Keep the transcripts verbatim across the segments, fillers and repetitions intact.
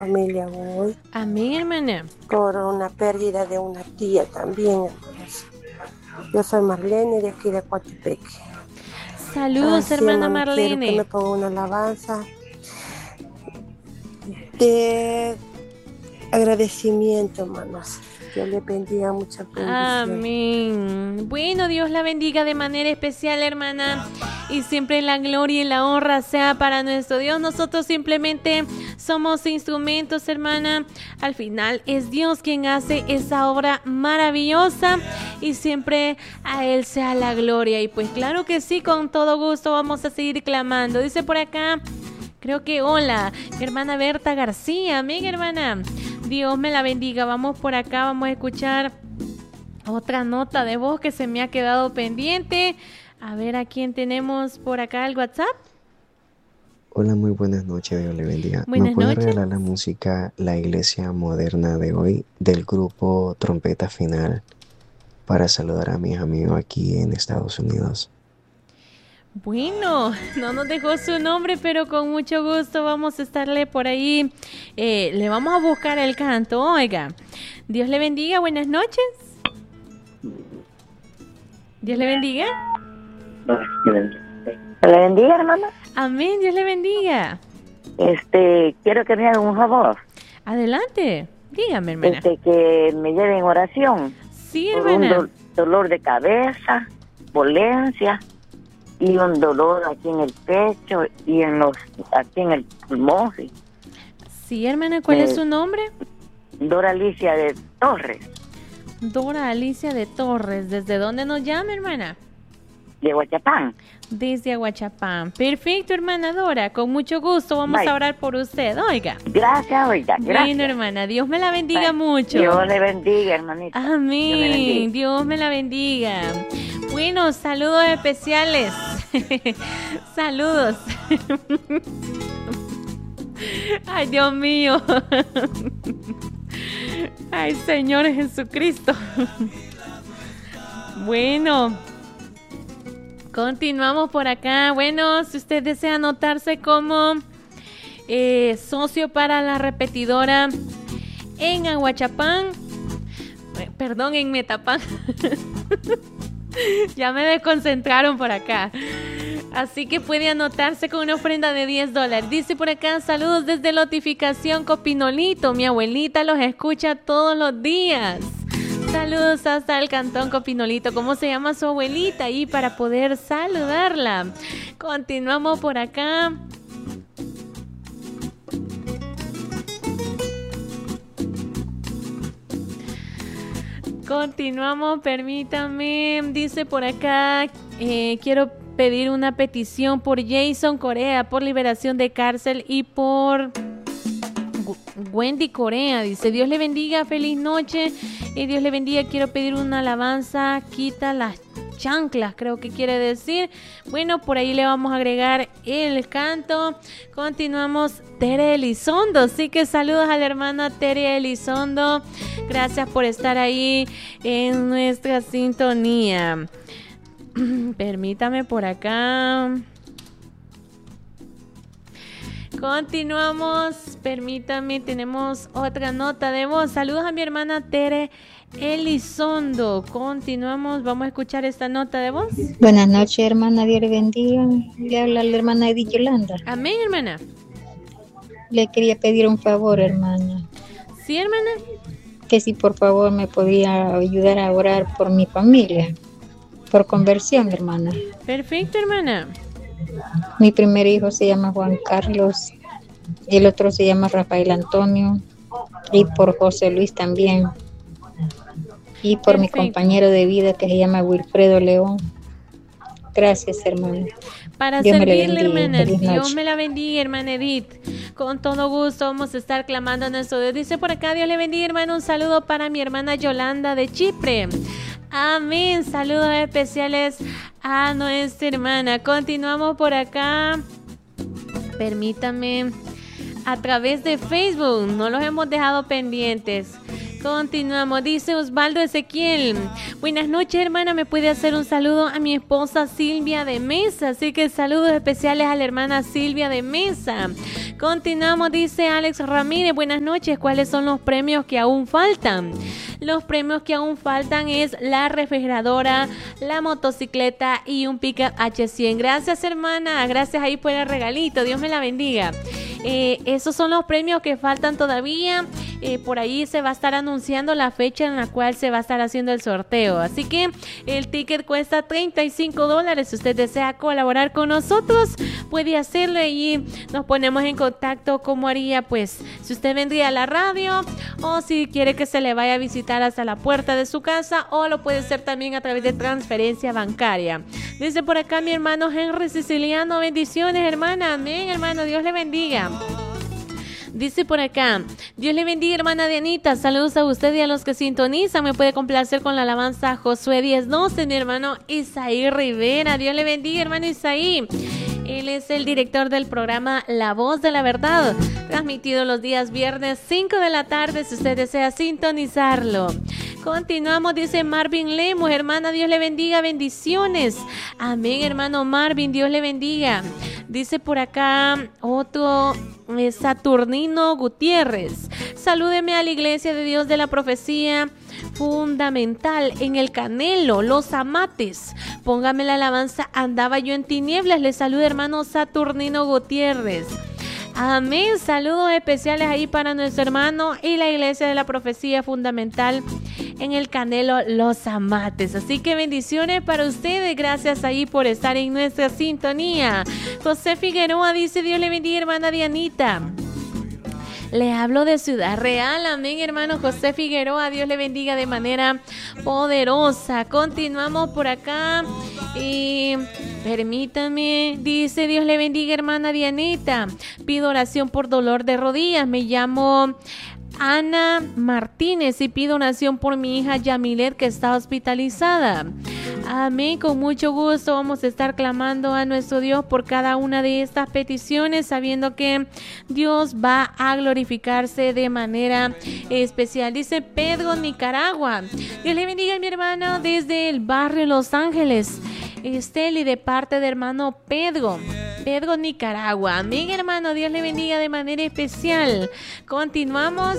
Familia hoy Amén, hermana. por una pérdida de una tía también, hermanos. Yo soy Marlene de aquí de Coatepeque. Saludos, Así, hermana hermano, quiero que me Marlene. ponga una alabanza de agradecimiento, hermanos. Dios le bendiga, mucha bendición. Amén. Bueno, Dios la bendiga de manera especial, hermana. Y siempre la gloria y la honra sea para nuestro Dios. Nosotros simplemente somos instrumentos, hermana. Al final es Dios quien hace esa obra maravillosa. Y siempre a Él sea la gloria. Y pues claro que sí, con todo gusto vamos a seguir clamando. Dice por acá, creo que hola, hermana Berta García. Amén, hermana. Dios me la bendiga. Vamos por acá, vamos a escuchar otra nota de voz que se me ha quedado pendiente. A ver a quién tenemos por acá el WhatsApp. Hola, muy buenas noches, Dios le bendiga. ¿Me Buenas puede noches. regalar la música La Iglesia Moderna de hoy del grupo Trompeta Final para saludar a mis amigos aquí en Estados Unidos? Bueno, no nos dejó su nombre, pero con mucho gusto vamos a estarle por ahí. Eh, le vamos a buscar el canto, oiga. Dios le bendiga, buenas noches. Dios le bendiga. Dios le bendiga, hermana. Amén, Dios le bendiga. Este, quiero que me hagan un favor. Adelante, dígame, hermana. Este, que me lleven en oración. Sí, por un hermana. do- dolor de cabeza, dolencia y un dolor aquí en el pecho y en los, aquí en el pulmón. Sí. Sí, hermana, ¿cuál Eh, es su nombre? Dora Alicia de Torres, Dora Alicia de Torres. ¿Desde dónde nos llama, hermana? de Huachapán. Desde Aguachapán. Perfecto, hermana Dora. Con mucho gusto vamos Bye. a orar por usted, oiga. Gracias, oiga, gracias. Bueno, hermana, Dios me la bendiga Bye. mucho. Dios le bendiga, hermanita. Dios le Amén. bendiga. Dios me la bendiga. Bueno, saludos especiales. Saludos. Ay, Dios mío. Ay, Señor Jesucristo. Bueno, continuamos por acá. Bueno, si usted desea anotarse como eh, socio para la repetidora en Aguachapán, eh, perdón, en Metapán. Ya me desconcentraron por acá. Así que puede anotarse con una ofrenda de diez dólares. Dice por acá, saludos desde Notificación Copinolito. Mi abuelita los escucha todos los días. Saludos hasta el Cantón Copinolito. ¿Cómo se llama su abuelita? Y para poder saludarla. Continuamos por acá. Continuamos, permítame. Dice por acá, eh, quiero pedir una petición por Jason Corea, por liberación de cárcel y por Gu- Wendy Corea. Dice, Dios le bendiga, feliz noche. Y Dios le bendiga, quiero pedir una alabanza, quita las chanclas, creo que quiere decir. Bueno, por ahí le vamos a agregar el canto. Continuamos, Tere Elizondo. Así que saludos a la hermana Tere Elizondo. Gracias por estar ahí en nuestra sintonía. Permítame por acá. Continuamos, permítame, tenemos otra nota de voz. Saludos a mi hermana Tere Elizondo. Continuamos, vamos a escuchar esta nota de voz. Buenas noches, hermana, Dios le bendiga. Le habla la hermana Edith Yolanda. Amén, hermana. Le quería pedir un favor, hermana. Sí, hermana. Que si por favor me podía ayudar a orar por mi familia, por conversión, hermana. Perfecto, hermana. Mi primer hijo se llama Juan Carlos, el otro se llama Rafael Antonio, y por José Luis también. Y por mi Perfecto. compañero de vida que se llama Wilfredo León. Gracias, hermana. Para Dios me la servirle, bendiga. hermana. Feliz Dios noche. me la bendiga, hermana Edith. Con todo gusto vamos a estar clamando a nuestro Dios. Dice por acá, Dios le bendiga, hermano. Un saludo para mi hermana Yolanda de Chipre. Amén. Saludos especiales a nuestra hermana. Continuamos por acá. Permítame. A través de Facebook. No los hemos dejado pendientes. Continuamos, dice Osvaldo Ezequiel. Buenas noches, hermana, me puede hacer un saludo a mi esposa Silvia de Mesa. Así que saludos especiales a la hermana Silvia de Mesa. Continuamos, dice Alex Ramírez. Buenas noches, ¿cuáles son los premios que aún faltan? Los premios que aún faltan es la refrigeradora, la motocicleta y un pickup H cien. Gracias, hermana, gracias ahí por el regalito, Dios me la bendiga. Eh, esos son los premios que faltan todavía. Eh, por ahí se va a estar anunciando la fecha en la cual se va a estar haciendo el sorteo. Así que el ticket cuesta treinta y cinco dólares. Si usted desea colaborar con nosotros, puede hacerlo y nos ponemos en contacto. ¿Cómo haría? Pues si usted vendría a la radio o si quiere que se le vaya a visitar hasta la puerta de su casa, o lo puede hacer también a través de transferencia bancaria. Dice por acá mi hermano Henry Siciliano. Bendiciones, hermana. Amén, hermano. Dios le bendiga. Dice por acá, Dios le bendiga, hermana Dianita, saludos a usted y a los que sintonizan. Me puede complacer con la alabanza Josué diez doce, mi hermano Isaí Rivera. Dios le bendiga, hermano Isaí. Él es el director del programa La Voz de la Verdad, transmitido los días viernes cinco de la tarde, si usted desea sintonizarlo. Continuamos, dice Marvin Lemos. Hermana, Dios le bendiga, bendiciones. Amén, hermano Marvin, Dios le bendiga. Dice por acá otro, eh, Saturnino Gutiérrez. Salúdeme a la Iglesia de Dios de la Profecía Fundamental en el Canelo, Los Amates. Póngame la alabanza Andaba yo en tinieblas. Le saluda hermano Saturnino Gutiérrez. Amén. Saludos especiales ahí para nuestro hermano y la Iglesia de la Profecía Fundamental en el Canelo, Los Amates. Así que bendiciones para ustedes. Gracias ahí por estar en nuestra sintonía. José Figueroa dice, Dios le bendiga, hermana Dianita. Le hablo de Ciudad Real. Amén, hermano José Figueroa. Dios le bendiga de manera poderosa. Continuamos por acá. Y permítame, dice, Dios le bendiga, hermana Dianita. Pido oración por dolor de rodillas. Me llamo Ana Martínez y pido oración por mi hija Yamilet, que está hospitalizada. Amén, con mucho gusto vamos a estar clamando a nuestro Dios por cada una de estas peticiones, sabiendo que Dios va a glorificarse de manera especial. Dice Pedro, Nicaragua. Dios le bendiga a mi hermano desde el barrio Los Ángeles, Esteli, de parte de hermano Pedro, Pedro, Nicaragua. Amén, hermano, Dios le bendiga de manera especial. Continuamos.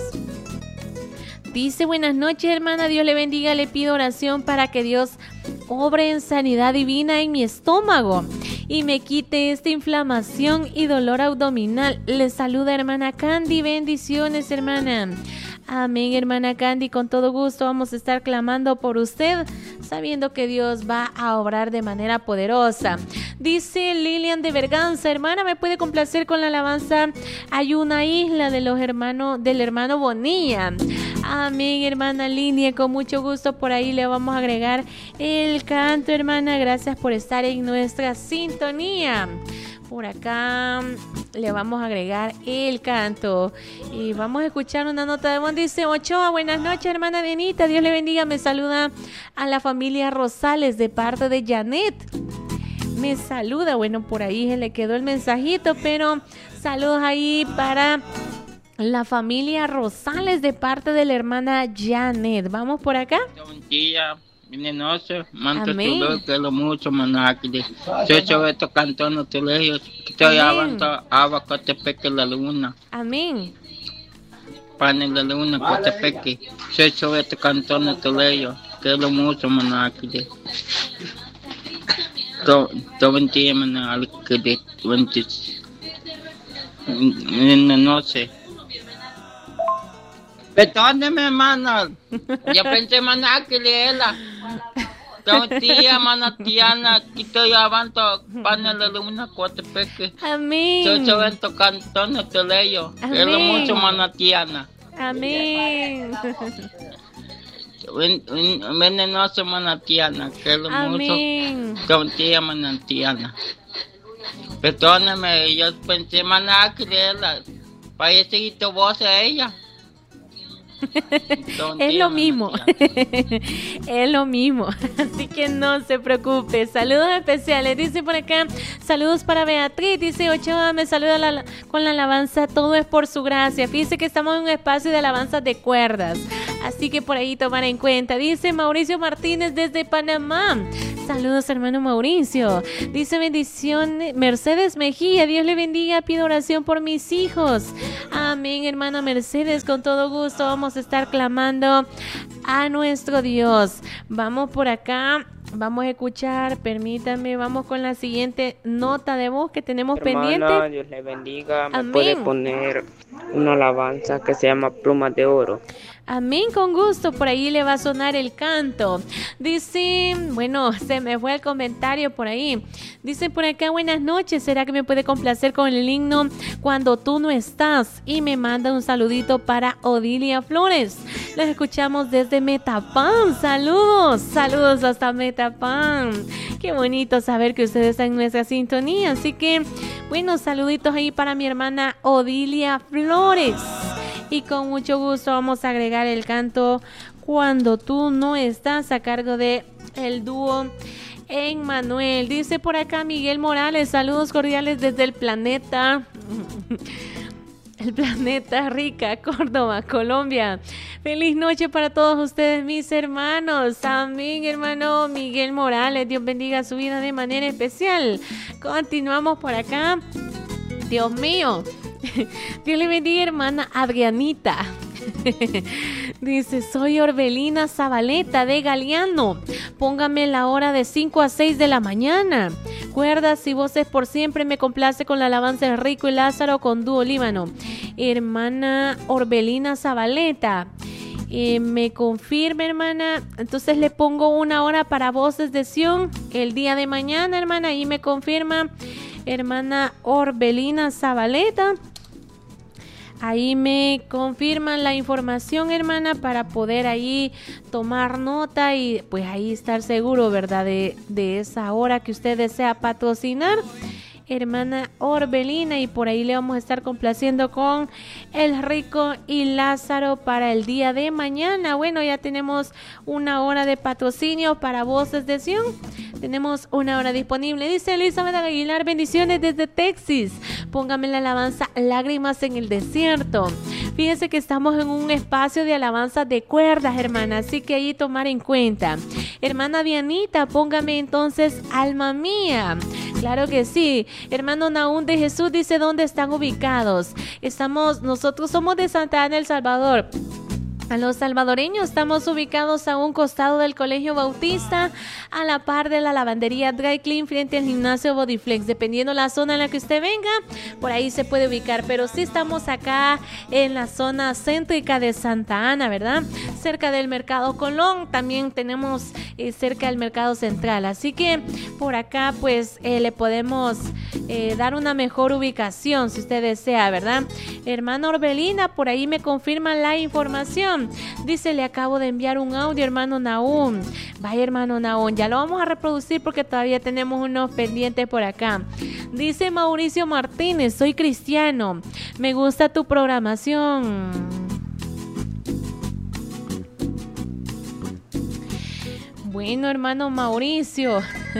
Dice, buenas noches, hermana, Dios le bendiga, le pido oración para que Dios obre en sanidad divina en mi estómago y me quite esta inflamación y dolor abdominal. Le saluda hermana Candy. Bendiciones, hermana. Amén, hermana Candy, con todo gusto vamos a estar clamando por usted, sabiendo que Dios va a obrar de manera poderosa. Dice Lilian de Berganza, hermana, me puede complacer con la alabanza Hay una isla de los hermanos, del hermano Bonilla. Amén, hermana Lilian, con mucho gusto por ahí le vamos a agregar el canto, hermana. Gracias por estar en nuestra sintonía. Por acá le vamos a agregar el canto y vamos a escuchar una nota de voz. Dice Ochoa, buenas noches, hermana Dianita, Dios le bendiga, me saluda a la familia Rosales de parte de Janet. Me saluda, bueno, por ahí se le quedó el mensajito, pero saludos ahí para la familia Rosales de parte de la hermana Janet. Vamos por acá. Buen día. Venenoso, manta tu que lo mucho manakide. Yo soy esto cantando tu lejos, que te avanza agua cotepeque la luna. Amén. Pane la luna cotepeque. Yo soy esto cantando tu lejos, que lo mucho manakide. To to bendiga manakide, bendiga. Venenoso. Perdóneme, hermano. Yo pensé, maná, que leela. Tía, mana Tiana, que estoy avanto, pana la luna, cotepeque. Amén. Yo soy evento cantón, te leo. Es lo mucho, mana Tiana. Amén. Venenoso, mana Tiana, que es lo mucho. Tía, mana Tiana. Perdóname, yo pensé, maná, que leela. Parece que tu voz a ella. Es lo mismo. Es lo mismo. Así que no se preocupe. Saludos especiales. Dice por acá, saludos para Beatriz. Dice Ochoa, me saluda la, con la alabanza Todo es por su gracia. Fíjese que estamos en un espacio de alabanzas de cuerdas. Así que por ahí tomar en cuenta. Dice Mauricio Martínez desde Panamá. Saludos, hermano Mauricio. Dice bendición Mercedes Mejía. Dios le bendiga. Pido oración por mis hijos. Amén, hermana Mercedes. Con todo gusto vamos a estar clamando a nuestro Dios. Vamos por acá. Vamos a escuchar, permítanme, vamos con la siguiente nota de voz que tenemos Hermana, pendiente. Dios le bendiga. Me Amén. puede poner una alabanza que se llama Plumas de Oro. Amén, con gusto, por ahí le va a sonar el canto. Dice, bueno, se me fue el comentario por ahí. Dice por acá, buenas noches, ¿será que me puede complacer con el himno Cuando tú no estás? Y me manda un saludito para Odilia Flores. Los escuchamos desde Metapán, saludos, saludos hasta Metapán. Qué bonito saber que ustedes están en nuestra sintonía, así que, bueno, saluditos ahí para mi hermana Odilia Flores. Y con mucho gusto vamos a agregar el canto Cuando tú no estás a cargo de el dúo Emmanuel. Dice por acá Miguel Morales, saludos cordiales desde el planeta, el planeta Rica, Córdoba, Colombia. Feliz noche para todos ustedes, mis hermanos. Amén, hermano Miguel Morales. Dios bendiga su vida de manera especial. Continuamos por acá. Dios mío. Dios le bendiga, hermana Adrianita. Dice, soy Orbelina Zabaleta de Galeano. Póngame la hora de cinco a seis de la mañana. Cuerdas y voces por siempre. Me complace con la alabanza de Rico y Lázaro con dúo Líbano. Hermana Orbelina Zabaleta. Eh, me confirma, hermana. Entonces le pongo una hora para voces de Sion el día de mañana, hermana. Y me confirma, hermana Orbelina Zabaleta. Ahí me confirman la información, hermana, para poder ahí tomar nota y pues ahí estar seguro, ¿verdad? De, de esa hora que usted desea patrocinar, hermana Orbelina, y por ahí le vamos a estar complaciendo con el Rico y Lázaro para el día de mañana. Bueno, ya tenemos una hora de patrocinio para Voces de Sion. Tenemos una hora disponible. Dice Elizabeth Aguilar, bendiciones desde Texas. Póngame la alabanza Lágrimas en el Desierto. Fíjense que estamos en un espacio de alabanza de cuerdas, hermana, así que ahí tomar en cuenta. Hermana Dianita, póngame entonces Alma Mía. Claro que sí. Hermano Naún de Jesús dice, ¿dónde están ubicados? Estamos, nosotros somos de Santa Ana, El Salvador. A los salvadoreños estamos ubicados a un costado del Colegio Bautista, a la par de la lavandería Dry Clean frente al gimnasio Bodyflex. Dependiendo la zona en la que usted venga, por ahí se puede ubicar. Pero sí estamos acá en la zona céntrica de Santa Ana, ¿verdad? Cerca del Mercado Colón. También tenemos eh, cerca del Mercado Central. Así que por acá pues eh, le podemos eh, dar una mejor ubicación si usted desea, ¿verdad? Hermana Orbelina, por ahí me confirma la información. Dice, le acabo de enviar un audio, hermano Naún. Vaya, hermano Naún, ya lo vamos a reproducir porque todavía tenemos unos pendientes por acá. Dice Mauricio Martínez, soy cristiano. Me gusta tu programación. Bueno, hermano Mauricio.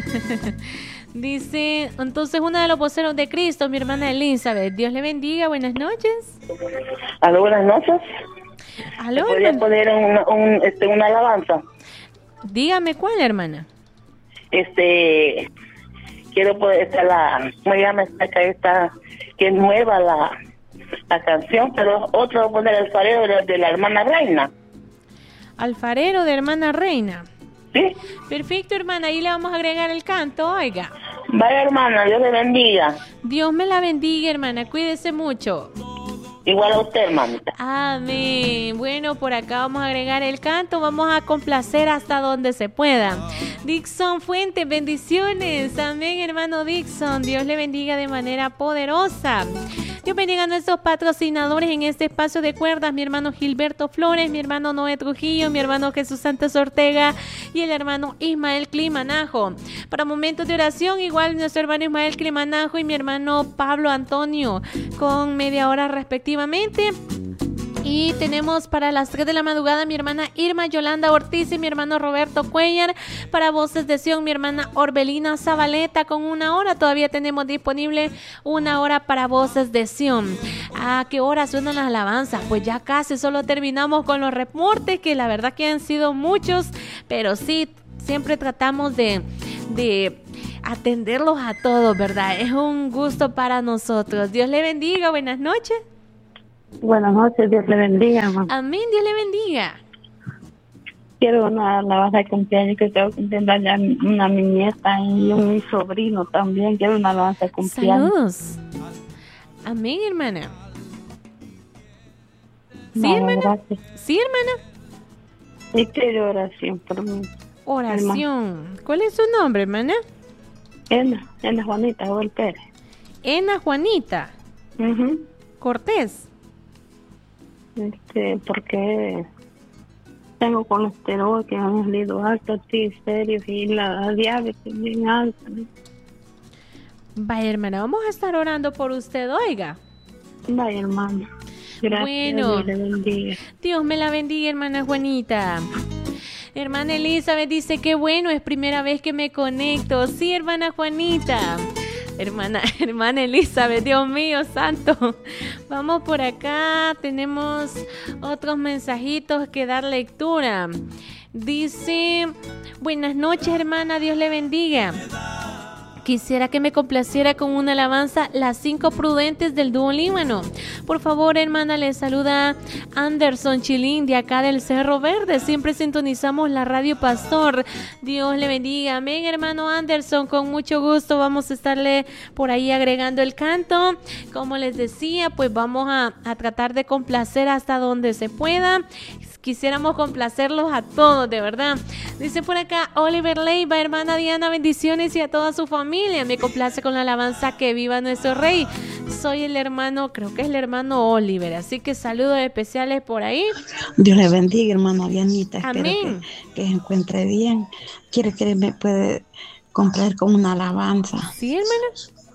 Dice, entonces una de los voceros de Cristo, mi hermana Elizabeth. Dios le bendiga, buenas noches. Aló, buenas noches. Aló, ¿podría hermana? poner una, un, este, una alabanza? Dígame cuál, hermana. Este, quiero poder, esta la, ¿cómo se llama esta, esta, que es nueva la, la canción, pero otro voy a poner el farero de, de la hermana Reina. Alfarero de hermana Reina. ¿Sí? Perfecto, hermana, ahí le vamos a agregar el canto, oiga. Vaya, hermana, Dios le bendiga. Dios me la bendiga, hermana, cuídese mucho. Igual a usted, hermanita. Amén. Bueno, por acá vamos a agregar el canto, vamos a complacer hasta donde se pueda. Dixon Fuentes, bendiciones. Amén, hermano Dixon. Dios le bendiga de manera poderosa. Dios bendiga a nuestros patrocinadores en este espacio de cuerdas, mi hermano Gilberto Flores, mi hermano Noé Trujillo, mi hermano Jesús Santos Ortega y el hermano Ismael Climanajo. Para momentos de oración, igual nuestro hermano Ismael Climanajo y mi hermano Pablo Antonio, con media hora respectivamente. Y tenemos para las tres de la madrugada mi hermana Irma Yolanda Ortiz y mi hermano Roberto Cuellar. Para Voces de Sion, mi hermana Orbelina Zabaleta con una hora. Todavía tenemos disponible una hora para Voces de Sion. ¿A qué hora suenan las alabanzas? Pues ya casi, solo terminamos con los reportes, que la verdad que han sido muchos, pero sí, siempre tratamos de, de atenderlos a todos, ¿verdad? Es un gusto para nosotros. Dios le bendiga, buenas noches. Buenas noches, Dios le bendiga, mamá. Amén, Dios le bendiga. Quiero una alabanza de cumpleaños que tengo que entender ya una mi nieta y un mi sobrino también. Quiero una alabanza de cumpleaños. Saludos. Amén, hermana. ¿Sí, Vale, hermana? gracias. ¿Sí, hermana? Y quiero oración por mí. Oración. Hermana. ¿Cuál es su nombre, hermana? Ena, Ena Juanita Joel Pérez. Ena Juanita. Uh-huh. Cortés. Este, porque tengo colesterol que han salido alto, triglicéridos y la diabetes bien alta, ¿no? Vaya, hermana, vamos a estar orando por usted, oiga. Vaya, hermana. Gracias, Bueno, Dios le bendiga. Dios me la bendiga, hermana Juanita. Hermana Elizabeth dice que bueno, es primera vez que me conecto. Sí, hermana Juanita. Hermana, hermana Elizabeth, Dios mío, santo. Vamos por acá, tenemos otros mensajitos que dar lectura. Dice, buenas noches, hermana, Dios le bendiga. Quisiera que me complaciera con una alabanza, Las Cinco Prudentes del Dúo Líbano. Por favor, hermana, le saluda Anderson Chilín de acá del Cerro Verde. Siempre sintonizamos la Radio Pastor. Dios le bendiga. Amén, hermano Anderson. Con mucho gusto vamos a estarle por ahí agregando el canto. Como les decía, pues vamos a, a tratar de complacer hasta donde se pueda. Quisiéramos complacerlos a todos, de verdad. Dice por acá Oliver Leiva, hermana Diana, bendiciones y a toda su familia. Me complace con la alabanza Que Viva Nuestro Rey. Soy el hermano, creo que es el hermano Oliver, así que saludos especiales por ahí. Dios le bendiga, hermana Dianita. Amén. Espero que, que se encuentre bien. ¿Quiere que me puede complacer con una alabanza? Sí, hermana.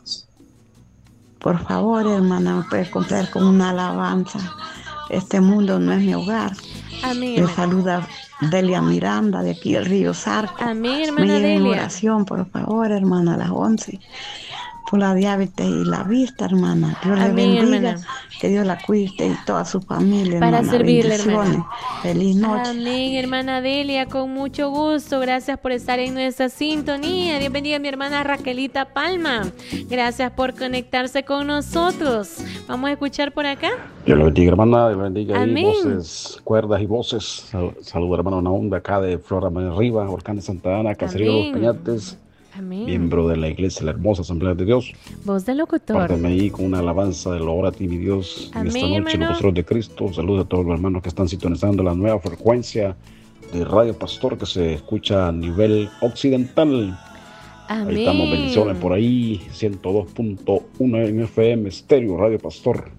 Por favor, hermana, me puede complacer con una alabanza. Este mundo no es mi hogar. Amén. Le saluda Delia Miranda de aquí del Río Zarco. Amén, hermana Me lleven en Delia. oración, por favor, hermana, a las once. Por la diabetes y la vista, hermana. Dios Amén, le bendiga. hermana. Que Dios la cuide y toda su familia, Para hermana. servirle, Bendiciones. hermana. Feliz noche. Amén, hermana Delia, con mucho gusto. Gracias por estar en nuestra sintonía. Dios bendiga a mi hermana Raquelita Palma. Gracias por conectarse con nosotros. Vamos a escuchar por acá. Dios le bendiga, hermana. Dios le bendiga. Amén. Ahí voces, cuerdas y voces. Sal- Saludo, hermano Naum, de acá de Flora Arriba, Volcán de Santa Ana, Caserío de los Amén. Peñates. Amén. Miembro de la iglesia, la hermosa Asamblea de Dios. Voz del locutor. Párteme ahí con una alabanza de la hora a ti, mi Dios, en Amén, esta noche, hermano. los rostros de Cristo. Saludos a todos los hermanos que están sintonizando la nueva frecuencia de Radio Pastor que se escucha a nivel occidental. Amén. Ahí estamos, bendiciones por ahí, ciento dos punto uno en F M Estéreo, Radio Pastor.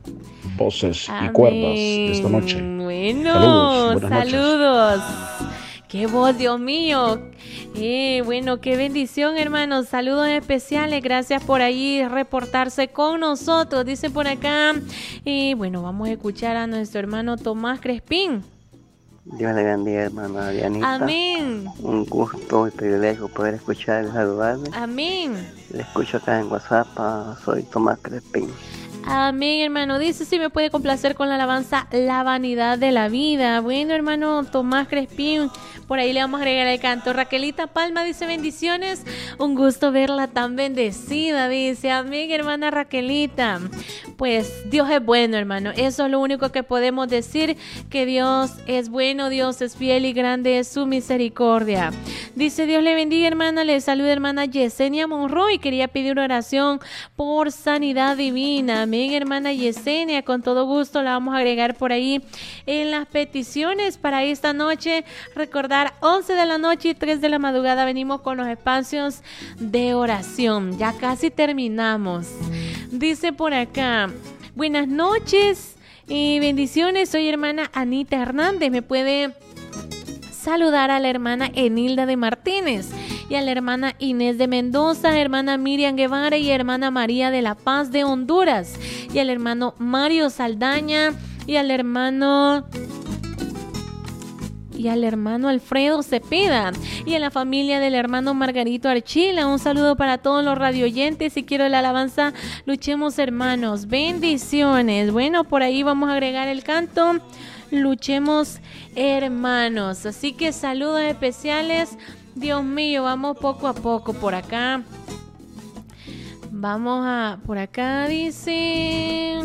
Voces y cuerdas de esta noche. Bueno, Saludos, buenas noches. saludos. Qué voz, Dios mío. Eh, bueno, qué bendición, hermanos. Saludos especiales. Gracias por ahí reportarse con nosotros. Dice por acá. Y eh, bueno, vamos a escuchar a nuestro hermano Tomás Crespín. Dios le bendiga, hermana Dianita. Amén. Un gusto y privilegio poder escuchar y saludarle. Amén. Le escucho acá en WhatsApp. ah, Soy Tomás Crespín. Amén, hermano. Dice si me puede complacer con la alabanza La Vanidad de la Vida. Bueno, hermano Tomás Crespín, por ahí le vamos a agregar el canto. Raquelita Palma dice bendiciones. Un gusto verla tan bendecida, dice. Amén, hermana Raquelita. Pues Dios es bueno, hermano. Eso es lo único que podemos decir, que Dios es bueno, Dios es fiel y grande es su misericordia. Dice Dios le bendiga, hermana. Le saluda hermana Yesenia Monroy. Quería pedir una oración por sanidad divina. Amén, hermana Yesenia, con todo gusto la vamos a agregar por ahí en las peticiones para esta noche. Recordar, once de la noche y tres de la madrugada venimos con los espacios de oración. Ya casi terminamos. Dice por acá, buenas noches y bendiciones. Soy hermana Anita Hernández. Me puede saludar a la hermana Enilda de Martínez y a la hermana Inés de Mendoza, hermana Miriam Guevara y hermana María de la Paz de Honduras y al hermano Mario Saldaña y al hermano... y al hermano Alfredo Cepeda y a la familia del hermano Margarito Archila. Un saludo para todos los radioyentes y quiero la alabanza Luchemos Hermanos. Bendiciones. Bueno, por ahí vamos a agregar el canto Luchemos Hermanos. Así que saludos especiales. Dios mío, vamos poco a poco por acá. Vamos a... por acá dice...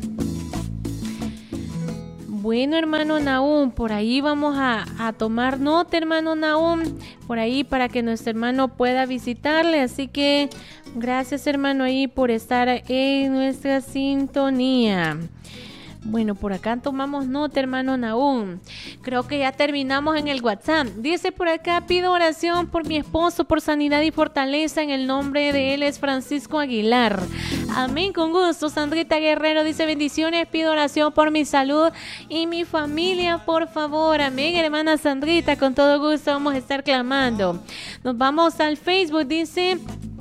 Bueno, hermano Nahum, por ahí vamos a, a tomar nota, hermano Nahum, por ahí para que nuestro hermano pueda visitarle. Así que gracias, hermano, ahí por estar en nuestra sintonía. Bueno, por acá tomamos nota, hermano Nahum. Creo que ya terminamos en el WhatsApp. Dice por acá, pido oración por mi esposo, por sanidad y fortaleza. En el nombre de él es Francisco Aguilar. Amén, con gusto. Sandrita Guerrero dice, bendiciones, pido oración por mi salud y mi familia, por favor. Amén, hermana Sandrita, con todo gusto vamos a estar clamando. Nos vamos al Facebook, dice...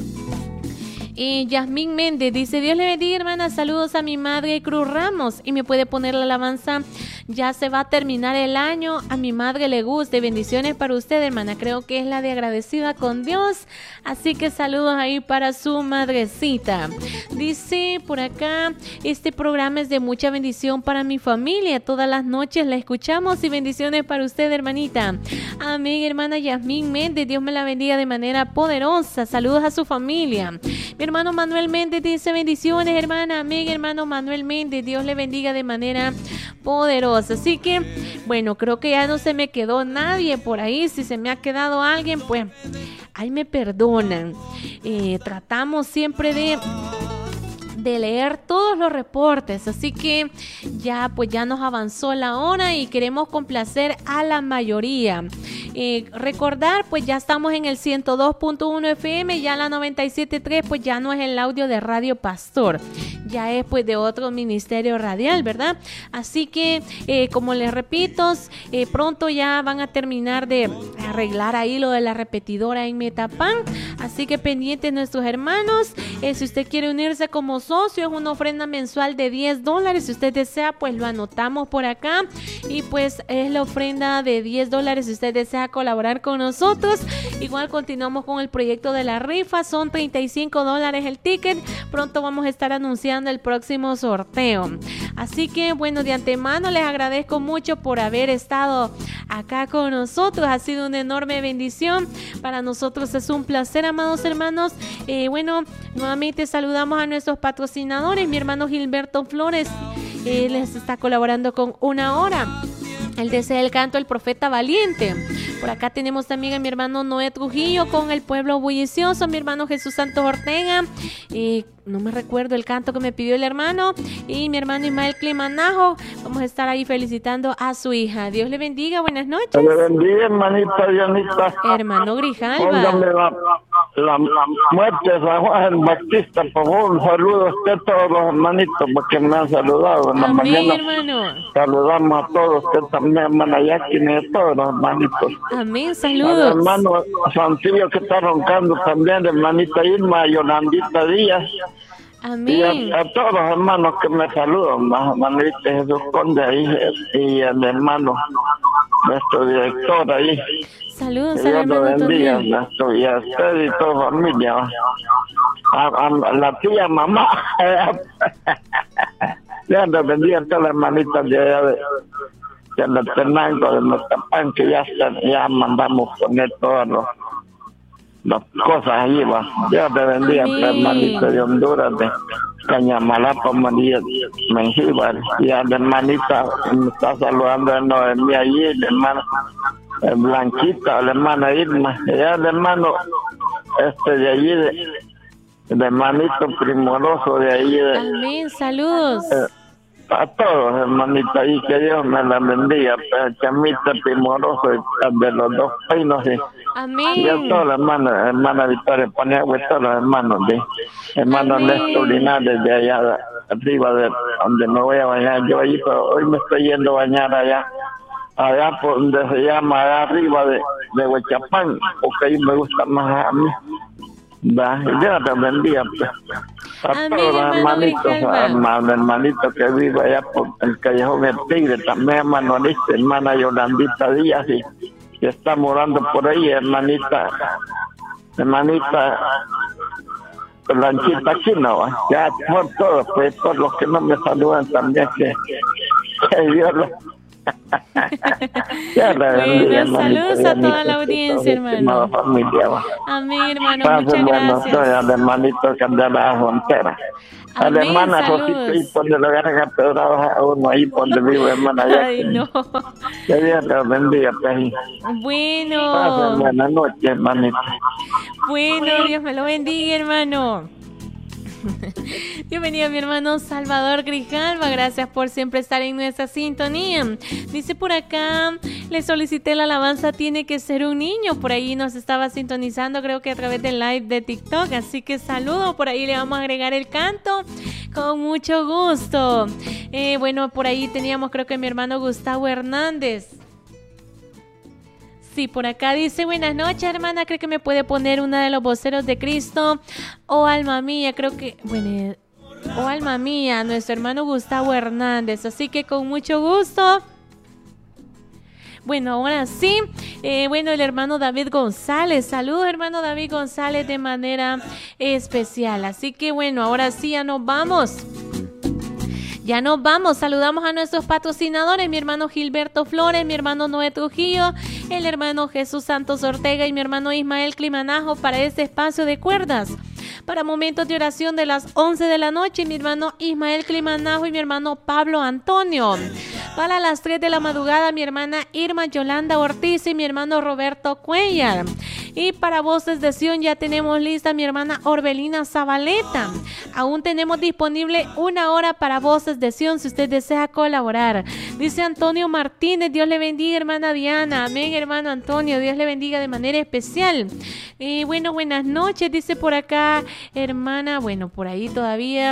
Y Yasmín Méndez dice, Dios le bendiga, hermana, saludos a mi madre Cruz Ramos, y me puede poner la alabanza, ya se va a terminar el año, a mi madre le gusta, bendiciones para usted, hermana, creo que es la de agradecida con Dios, así que saludos ahí para su madrecita. Dice por acá, este programa es de mucha bendición para mi familia, todas las noches la escuchamos y bendiciones para usted, hermanita. Amén, hermana Yasmín Méndez, Dios me la bendiga de manera poderosa, saludos a su familia. Mi hermano Manuel Méndez dice, bendiciones, hermana. Amén, hermano Manuel Méndez, Dios le bendiga de manera poderosa. Así que, bueno, creo que ya no se me quedó nadie por ahí. Si se me ha quedado alguien, pues, ahí me perdonan. Eh, tratamos siempre de... de leer todos los reportes, así que ya pues ya nos avanzó la hora y queremos complacer a la mayoría. Eh, recordar, pues ya estamos en el ciento dos punto uno F M, ya la noventa y siete punto tres, pues ya no es el audio de Radio Pastor, ya es pues de otro ministerio radial, ¿verdad? Así que, eh, como les repito, eh, pronto ya van a terminar de arreglar ahí lo de la repetidora en Metapan, así que pendientes nuestros hermanos, eh, si usted quiere unirse como socio, es una ofrenda mensual de diez dólares, si usted desea, pues lo anotamos por acá, y pues es la ofrenda de diez dólares si usted desea colaborar con nosotros. Igual continuamos con el proyecto de la rifa, son treinta y cinco dólares el ticket, pronto vamos a estar anunciando el próximo sorteo, así que bueno, de antemano les agradezco mucho por haber estado acá con nosotros, ha sido una enorme bendición, para nosotros es un placer, amados hermanos. Eh, bueno, nuevamente saludamos a nuestros patrocinadores, mi hermano Gilberto Flores, eh, les está colaborando con una hora. Él desea el canto El Profeta Valiente. Por acá tenemos también a mi hermano Noé Trujillo con El Pueblo Bullicioso, mi hermano Jesús Santos Ortega, eh, no me recuerdo el canto que me pidió el hermano, y mi hermano Ismael Climanajo. Vamos a estar ahí felicitando a su hija. Dios le bendiga, buenas noches. Dios le bendiga, hermanita Dianita. Hermano Grijalva. Póngame la, la, la muerte de San Juan el Bautista, por favor. Un saludo a usted, todos los hermanitos, porque me han saludado en la Amén, mañana. hermano. Saludamos a todos, usted también, hermana Jacqueline, y a todos los hermanitos. Amén, saludos. Al hermano Santillo que está roncando también, hermanita Irma, Yolandita Díaz. Amén. Y a, a todos los hermanos que me saludan, hermanita Jesús Conde ahí, y el hermano, nuestro director ahí. Saludos que al Dios lo hermano bendiga, también. nuestro, y a usted y toda familia. A, a la tía mamá. Dios le bendiga a todas las hermanitas de allá de, de la Tenango, de Metapan, que ya, están, ya mandamos poner todas los las cosas allí, va. Dios te bendiga, hermanita de Honduras, de Cañamalapa, María Mengíbar, y a la hermanita que me está saludando de Noemí allí, la hermana eh, Blanquita, la hermana Irma, y el hermano este de allí, de, el hermanito primoroso de allí. De, Amén, saludos. Eh, a todos, hermanita, y que Dios me la bendiga, chamita primoroso de los dos peinos, y Amén. y a todos los hermanos, hermana Victoria Paniagua, y todos los hermanos, de hermano Néstor Linares, de allá de, arriba, de donde me voy a bañar yo allí, pero hoy me estoy yendo a bañar allá, allá por donde se llama, allá arriba de, de Huachapán, porque ahí me gusta más a mí. Va, y Dios te bendiga, pues. A Amén, todos los hermano hermanitos, Grijalva. hermano, hermanito que vive allá por el Callejón El Tigre, también hermano Alicia, hermana Yolandita Díaz, y, y está morando por ahí, hermanita, hermanita Lanchita Chino, ¿va? Ya por todos, pues por los que no me saludan también, que, que Dios los... Ya la bendiga, Bueno, saludos a toda la audiencia, hermano. Familia, ¿va? Amén, hermano, Pase, muchas bueno, soy gracias. al hermanito que anda a la frontera. A la Amén, hermana saludos. Rosita, y por donde lo agarran a pedradas a uno, ahí por donde vivo, hermana. Ya Ay, que, no. que Dios los bendiga, pues. Pase, Bueno, buenas noches, hermanito. bueno, Dios me lo bendiga, hermano. Bienvenido mi hermano Salvador Grijalva, gracias por siempre estar en nuestra sintonía. Dice por acá, le solicité la alabanza Tiene que ser un niño, por ahí nos estaba sintonizando, creo que a través del live de TikTok, así que saludo, por ahí le vamos a agregar el canto con mucho gusto. Eh, bueno, por ahí teníamos creo que mi hermano Gustavo Hernández. Sí, por acá dice, buenas noches, hermana, creo que me puede poner una de los voceros de Cristo o Alma Mía, creo que, bueno, o Alma Mía, nuestro hermano Gustavo Hernández, así que con mucho gusto. Bueno, ahora sí, eh, bueno, el hermano David González, saludos hermano David González de manera especial, así que bueno, ahora sí ya nos vamos. Ya nos vamos, saludamos a nuestros patrocinadores, mi hermano Gilberto Flores, mi hermano Noé Trujillo, el hermano Jesús Santos Ortega y mi hermano Ismael Climanajo para este espacio de cuerdas. Para momentos de oración de las once de la noche, mi hermano Ismael Climanajo y mi hermano Pablo Antonio. Para las tres de la madrugada, mi hermana Irma Yolanda Ortiz y mi hermano Roberto Cuellar. Y para Voces de Sion ya tenemos lista mi hermana Orbelina Zabaleta. Aún tenemos disponible una hora para Voces de Sion si usted desea colaborar. Dice Antonio Martínez, Dios le bendiga hermana Diana. Amén hermano Antonio, Dios le bendiga de manera especial. Y bueno, buenas noches, dice por acá hermana, bueno, por ahí todavía...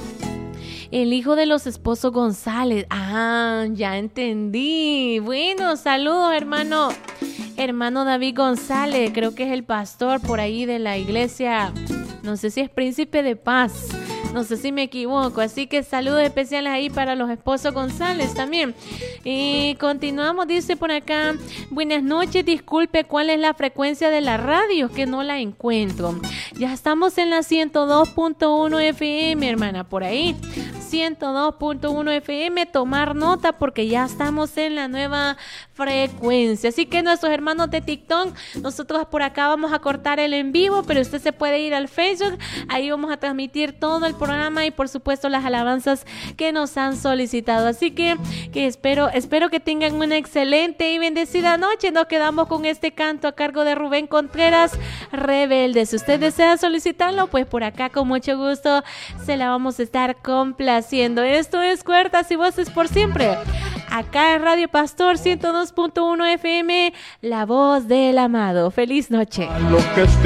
El hijo de los esposos González. Ah, ya entendí. Bueno, saludos, hermano. Hermano David González. Creo que es el pastor por ahí de la iglesia. No sé si es Príncipe de Paz. No sé si me equivoco. Así que saludos especiales ahí para los esposos González también. Y continuamos, dice por acá. Buenas noches, disculpe, ¿cuál es la frecuencia de la radio? Que no la encuentro. Ya estamos en la ciento dos punto uno F M, hermana, por ahí. ciento dos punto uno F M, tomar nota porque ya estamos en la nueva frecuencia. Así que nuestros hermanos de TikTok, nosotros por acá vamos a cortar el en vivo, pero usted se puede ir al Facebook, ahí vamos a transmitir todo el programa y por supuesto las alabanzas que nos han solicitado. Así que, que espero, espero que tengan una excelente y bendecida noche. Nos quedamos con este canto a cargo de Rubén Contreras, Rebelde. Si usted desea solicitarlo, pues por acá con mucho gusto se la vamos a estar complaciendo. Esto es Cuerdas y Voces por Siempre. Acá en Radio Pastor ciento dos punto uno F M, la voz del amado. Feliz noche.